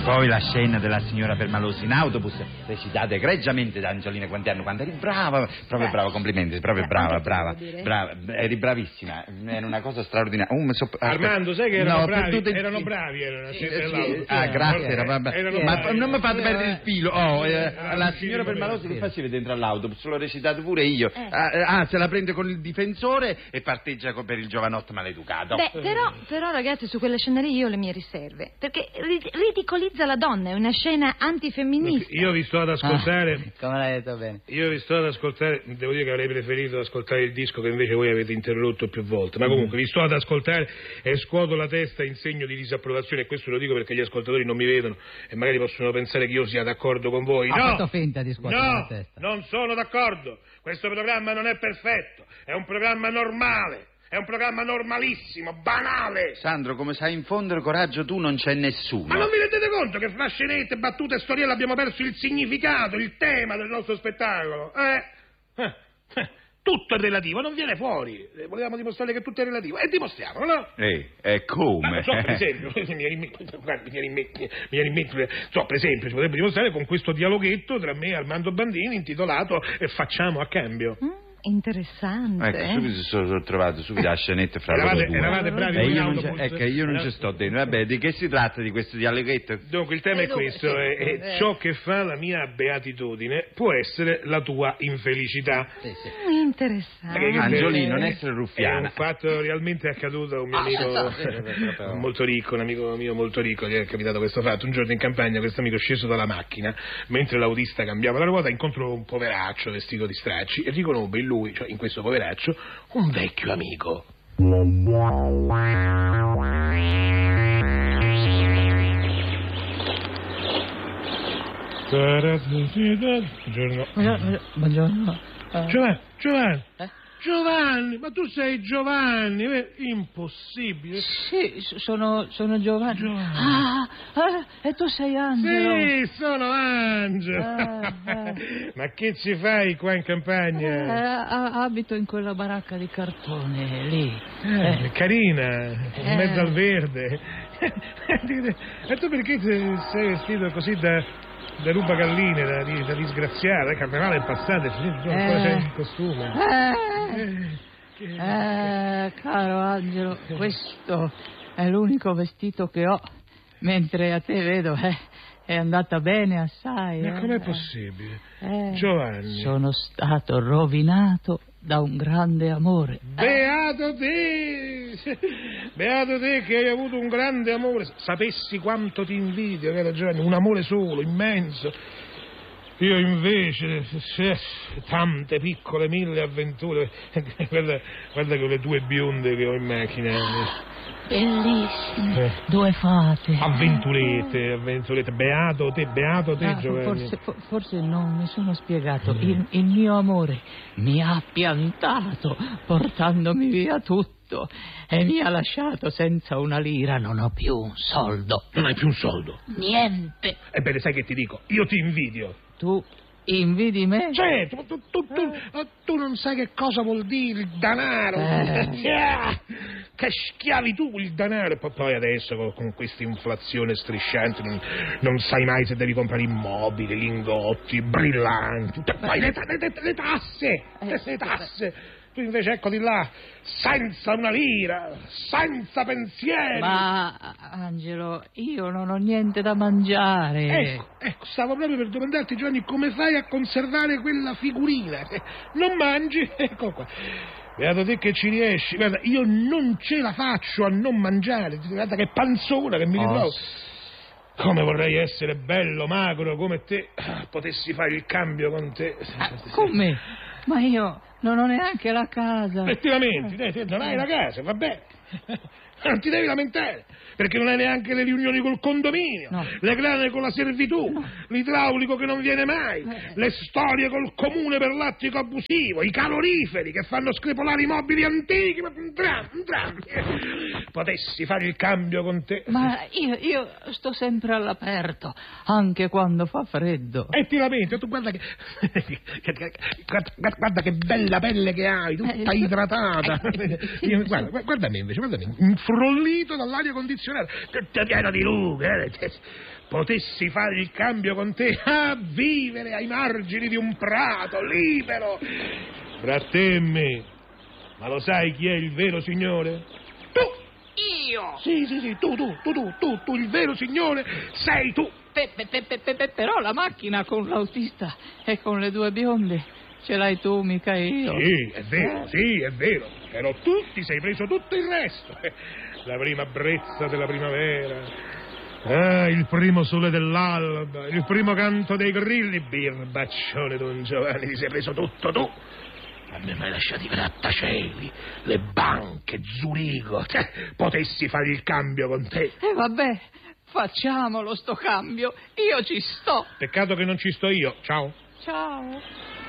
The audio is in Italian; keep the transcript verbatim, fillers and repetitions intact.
poi la scena della signora Permalosi in autobus, recitata egregiamente da Angiolina Guantiano, quando eri brava, proprio brava, complimenti, proprio brava, brava, brava, eri bravissima, era una cosa straordinaria. Uh, so, Armando, sai che erano no, bravi, tutte... erano bravi, erano sì, sì, ah, grazie, era, vabbè. Erano ma bravi. Non mi fate perdere il filo, oh, eh, ah, la signora Permalosi che faceva dentro all'autobus, l'ho recitato pure io, eh. ah, se la prende con il difensore e parteggia per il giovanotto maleducato. Beh, però, però ragazzi, su quelle scene lì io ho le mie riserve, perché ridicolizza la donna, è una scena antifemminista. Io vi sto ad ascoltare. Ah, come l'hai detto bene? Io vi sto ad ascoltare, devo dire che avrei preferito ascoltare il disco che invece voi avete interrotto più volte, ma comunque mm. vi sto ad ascoltare e scuoto la testa in segno di disapprovazione, e questo lo dico perché gli ascoltatori non mi vedono e magari possono pensare che io sia d'accordo con voi. Ha no! fatto finta di scuotere no, la testa. Non sono d'accordo. Questo programma non è perfetto, è un programma normale. È un programma normalissimo, banale. Sandro, come sai infondere coraggio tu, non c'è nessuno. Ma non vi rendete conto che fra scenette, battute e storielle abbiamo perso il significato, il tema del nostro spettacolo? Eh? eh, eh. Tutto è relativo, non viene fuori. Volevamo dimostrare che tutto è relativo e dimostriamolo, no? Eh, e come? Ma so, per esempio, mi viene in mente, mi viene in mente, mi viene in mente, so, per esempio, si potrebbe dimostrare con questo dialoghetto tra me e Armando Bandini intitolato Facciamo a cambio. Mm. Interessante. Ecco, eh? subito sono trovato subito la scenetta fra eravate, loro due. Eravate bravi e con io non ecco, io non ci sto dentro. Vabbè, di che si tratta di questo dialoghetto? Dunque, il tema eh, è questo: sì, è, è ciò che fa la mia beatitudine può essere la tua infelicità. Sì, sì. Interessante. Angiolino, non essere ruffiana. È un fatto realmente accaduto a un mio ah, amico sì, molto ricco, un amico mio molto ricco, gli è capitato questo fatto. Un giorno in campagna questo amico sceso dalla macchina, mentre l'autista cambiava la ruota, incontrò un poveraccio vestito di stracci e riconobbe in lui, cioè in questo poveraccio, un vecchio amico. Buongiorno. Buongiorno. Uh, Giovanni, Giovanni. Eh? Giovanni, ma tu sei Giovanni, eh? Impossibile. Sì, sono, sono Giovanni. Giovanni. Ah, ah, e tu sei Angelo. Sì, sono Angelo. Ah, ah. Ma che ci fai qua in campagna? Eh, abito in quella baracca di cartone, lì. Eh, Eh. Carina, in Eh. mezzo al verde. E tu perché sei vestito così da... da ruba galline, da, da disgraziata, il carnevale è passato e finito, ancora Eh. sei in costume. Eh, Eh, che... eh, caro Angelo, questo è l'unico vestito che ho, mentre a te vedo, eh, è andata bene assai. Ma eh. com'è possibile? Eh, Giovanni. Sono stato rovinato da un grande amore. Beato te! Beato te che hai avuto un grande amore. Sapessi quanto ti invidio, caro Giovanni, un amore solo, immenso. Io invece, tante piccole mille avventure. Guarda, guarda che le due bionde che ho in macchina. Bellissime, Eh. due fate. Avventurette, avventurette. Beato te, beato te, Ah, Giovanni. forse, for- forse non mi sono spiegato. Il, il mio amore mi ha piantato portandomi via tutto e mi ha lasciato senza una lira. Non ho più un soldo. Non hai più un soldo. Niente. Ebbene, sai che ti dico? Io ti invidio. Tu invidi me? Cioè, tu, tu, tu, tu, tu non sai che cosa vuol dire il denaro. Eh. Che schiavitù il denaro. Poi adesso con, con questa inflazione strisciante non, non sai mai se devi comprare immobili, lingotti, brillanti. Poi le, le, le, le tasse, le, le tasse. Tu invece eccoti là, senza una lira, senza pensieri. Ma, Angelo, io non ho niente da mangiare. Ecco, ecco, stavo proprio per domandarti, Giovanni, come fai a conservare quella figurina? Non mangi? Ecco qua. Beato te che ci riesci. Guarda, io non ce la faccio a non mangiare. Guarda che panzona che mi ritrovo. Oh. Come vorrei essere bello, magro, come te. Potessi fare il cambio con te. Ah, come? Ma io non ho neanche la casa. Effettivamente, te, te non hai la casa, va bene. Non ti devi lamentare, perché non hai neanche le riunioni col condominio, No. le grane con la servitù, No. l'idraulico che non viene mai, Eh. le storie col comune per l'attico abusivo, i caloriferi che fanno screpolare i mobili antichi, ma un dramma, un dramma. Potessi fare il cambio con te. Ma io, io sto sempre all'aperto, anche quando fa freddo. E ti lamenti, tu guarda che, guarda, guarda che bella pelle che hai, tutta Eh, idratata. eh, sì, Io- sì. guarda, guarda me invece, guarda me, in sfrollito dall'aria condizionata, tutto pieno di rughe. Eh? Potessi fare il cambio con te, a vivere ai margini di un prato, libero. Fra te e me, ma lo sai chi è il vero signore? Tu! Io? Sì, sì, sì, tu, tu, tu, tu, tu, tu, il vero signore sei tu. Pe, pe, pe, pe, pe, però la macchina con l'autista e con le due bionde ce l'hai tu, mica io. Sì, è vero, sì, è vero, però tu ti sei preso tutto il resto. La prima brezza della primavera. Ah, il primo sole dell'alba, il primo canto dei grilli, birbaccione Don Giovanni, ti sei preso tutto tu. A me mi hai lasciato i grattacieli, le banche, Zurigo, cioè, potessi fare il cambio con te. E eh, vabbè, facciamolo sto cambio, io ci sto. Peccato che non ci sto io, ciao. Ciao.